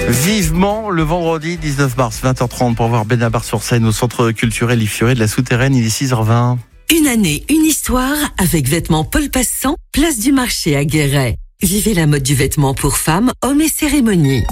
Vivement le vendredi 19 mars, 20h30 pour voir Benabar-sur-Seine au centre culturel Yves Fioret de la Souterraine. Il est 6h20. Une année, une histoire avec Vêtements Paul Passant, place du marché à Guéret. Vivez la mode du vêtement pour femmes, hommes et cérémonies.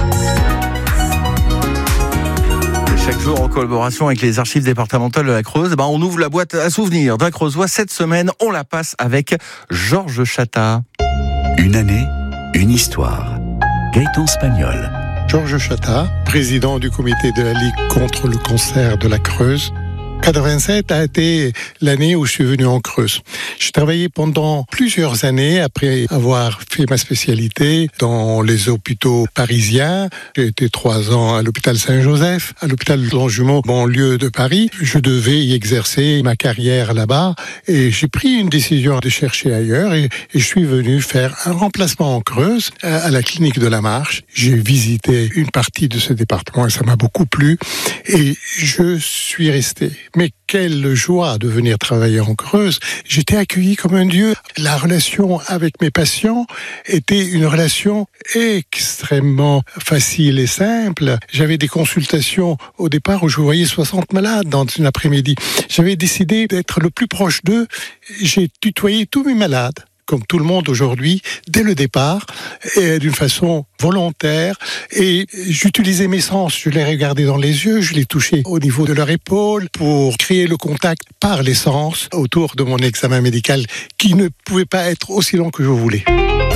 Chaque jour, en collaboration avec les archives départementales de la Creuse, on ouvre la boîte à souvenirs d'un Creusois. Cette semaine, on la passe avec Georges Chatat. Une année, une histoire. Gaëtan Spagnol. Georges Chatat, président du comité de la Ligue contre le cancer de la Creuse. 87 a été l'année où je suis venu en Creuse. J'ai travaillé pendant plusieurs années après avoir fait ma spécialité dans les hôpitaux parisiens. J'ai été 3 ans à l'hôpital Saint-Joseph, à l'hôpital Longjumeau, banlieue de Paris. Je devais y exercer ma carrière là-bas et j'ai pris une décision de chercher ailleurs et je suis venu faire un remplacement en Creuse à la clinique de la Marche. J'ai visité une partie de ce département et ça m'a beaucoup plu et je suis resté. Mais quelle joie de venir travailler en Creuse. J'étais accueilli comme un dieu. La relation avec mes patients était une relation extrêmement facile et simple. J'avais des consultations au départ où je voyais 60 malades dans une après-midi. J'avais décidé d'être le plus proche d'eux. J'ai tutoyé tous mes malades, comme tout le monde aujourd'hui, dès le départ, et d'une façon volontaire. Et j'utilisais mes sens, je les regardais dans les yeux, je les touchais au niveau de leur épaule pour créer le contact par les sens autour de mon examen médical qui ne pouvait pas être aussi long que je voulais.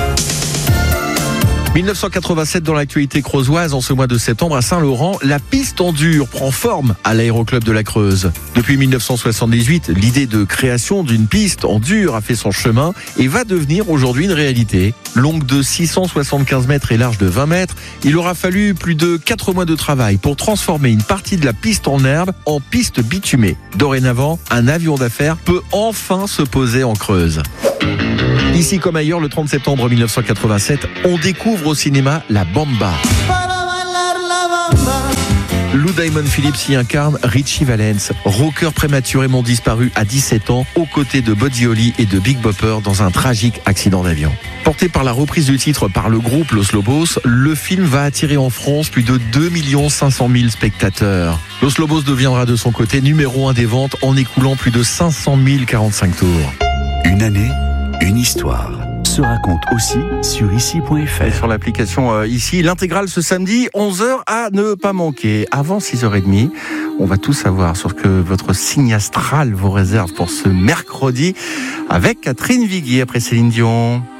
1987 dans l'actualité creusoise, en ce mois de septembre à Saint-Laurent, la piste en dur prend forme à l'aéroclub de la Creuse. Depuis 1978, l'idée de création d'une piste en dur a fait son chemin et va devenir aujourd'hui une réalité. Longue de 675 mètres et large de 20 mètres, il aura fallu plus de 4 mois de travail pour transformer une partie de la piste en herbe en piste bitumée. Dorénavant, un avion d'affaires peut enfin se poser en Creuse. Ici comme ailleurs, le 30 septembre 1987, on découvre au cinéma La Bamba. Lou Diamond Phillips y incarne Richie Valens, rocker prématurément disparu à 17 ans, aux côtés de Buddy Holly et de Big Bopper dans un tragique accident d'avion. Porté par la reprise du titre par le groupe Los Lobos, le film va attirer en France plus de 2 500 000 spectateurs. Los Lobos deviendra de son côté numéro 1 des ventes en écoulant plus de 500 045 tours. Une année, une histoire. Se raconte aussi sur ici.fr. Et sur l'application ici, l'intégrale ce samedi, 11h à ne pas manquer. Avant 6h30, on va tout savoir sur ce que votre signe astral vous réserve pour ce mercredi avec Catherine Viguier après Céline Dion.